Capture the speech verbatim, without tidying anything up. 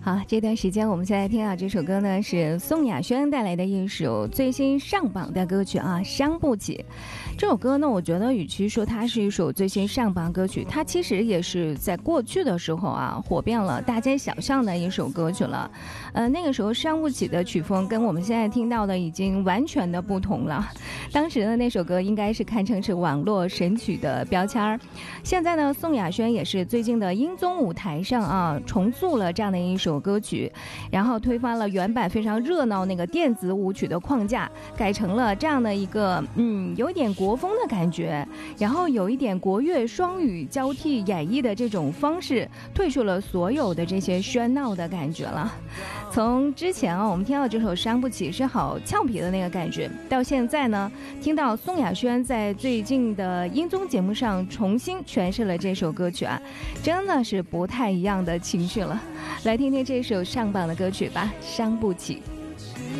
好，这段时间我们现在听到这首歌呢，是宋亚轩带来的一首最新上榜的歌曲啊，《伤不起》。这首歌呢，我觉得与其说它是一首最新上榜歌曲，它其实也是在过去的时候啊，火遍了大街小巷的一首歌曲了。呃，那个时候《伤不起》的曲风跟我们现在听到的已经完全的不同了。当时的那首歌应该是堪称是网络神曲的标签儿。现在呢，宋亚轩也是最近的音综舞台上啊，重塑了这样的一首歌曲，然后推翻了原版非常热闹那个电子舞曲的框架，改成了这样的一个嗯，有一点国风的感觉，然后有一点国乐双语交替演绎的这种方式，退出了所有的这些喧闹的感觉了。从之前啊，我们听到这首《伤不起》是好俏皮的那个感觉，到现在呢，听到宋亚轩在最近的音综节目上重新诠释了这首歌曲啊，真的是不太一样的情绪了。来听听这首上榜的歌曲吧，《伤不起》。